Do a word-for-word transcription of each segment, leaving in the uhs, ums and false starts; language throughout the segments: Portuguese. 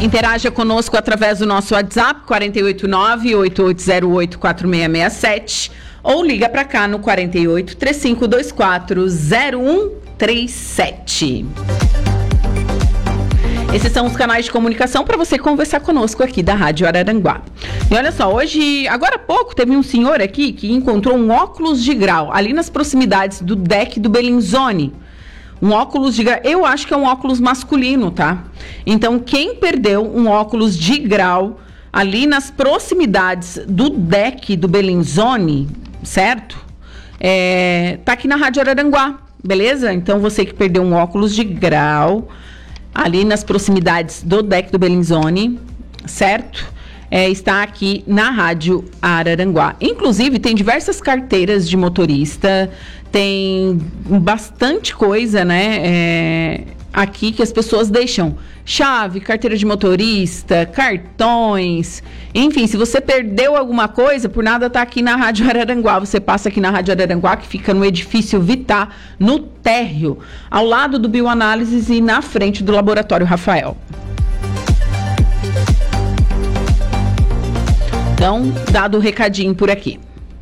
Interaja conosco através do nosso WhatsApp quatro oito nove, oito oito zero oito, quatro seis seis sete ou liga para cá no quatro oito, três cinco dois quatro, zero um três sete. Esses são os canais de comunicação para você conversar conosco aqui da Rádio Araranguá. E olha só, hoje, agora há pouco, teve um senhor aqui que encontrou um óculos de grau ali nas proximidades do deck do Bellinzone. Um óculos de grau, eu acho que é um óculos masculino, tá? Então, quem perdeu um óculos de grau ali nas proximidades do deck do Bellinzone, certo? É, tá aqui na Rádio Araranguá, beleza? Então, você que perdeu um óculos de grau ali nas proximidades do deck do Bellinzone, certo? É, está aqui na Rádio Araranguá. Inclusive, tem diversas carteiras de motorista, tem bastante coisa, né, é, aqui que as pessoas deixam. Chave, carteira de motorista, cartões, enfim, se você perdeu alguma coisa, por nada tá aqui na Rádio Araranguá. Você passa aqui na Rádio Araranguá, que fica no edifício Vitá, no térreo, ao lado do Bioanálises e na frente do Laboratório Rafael. Então, dado o recadinho por aqui.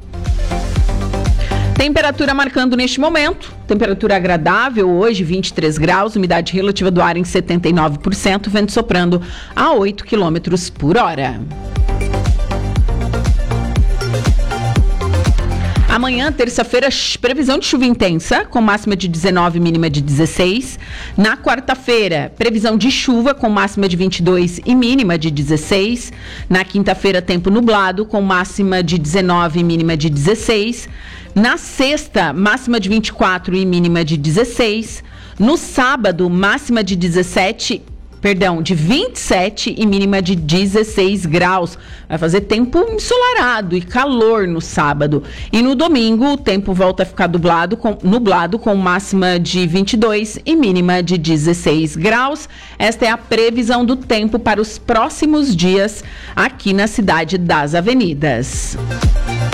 Temperatura marcando neste momento, temperatura agradável hoje, vinte e três graus, umidade relativa do ar em setenta e nove por cento, vento soprando a oito quilômetros por hora. Amanhã, terça-feira, previsão de chuva intensa, com máxima de dezenove, mínima de dezesseis. Na quarta-feira, previsão de chuva, com máxima de vinte e dois e mínima de dezesseis. Na quinta-feira, tempo nublado, com máxima de dezenove e mínima de dezesseis. Na sexta, máxima de vinte e quatro e mínima de dezesseis. No sábado, máxima de dezessete, perdão, de vinte e sete e mínima de dezesseis graus. Vai fazer tempo ensolarado e calor no sábado. E no domingo, o tempo volta a ficar nublado com, nublado, com máxima de vinte e dois e mínima de dezesseis graus. Esta é a previsão do tempo para os próximos dias aqui na Cidade das Avenidas.